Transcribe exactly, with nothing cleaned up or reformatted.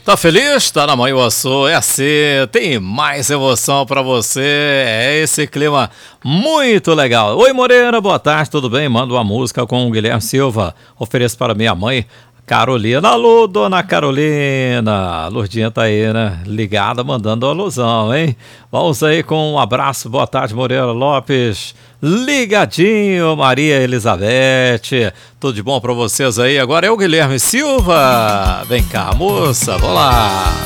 Tá feliz? Tá na Manhuaçu, é assim, tem mais emoção pra você, é esse clima muito legal. Oi Morena, boa tarde, tudo bem? Manda uma música com o Guilherme Silva, ofereço para minha mãe, Carolina. Alô, dona Carolina, a Lourdinha tá aí, né? Ligada, mandando uma alusão, hein? Vamos aí com um abraço, boa tarde Moreira Lopes, ligadinho, Maria Elizabeth, tudo de bom pra vocês aí? Agora é o Guilherme Silva, vem cá moça, vamos lá.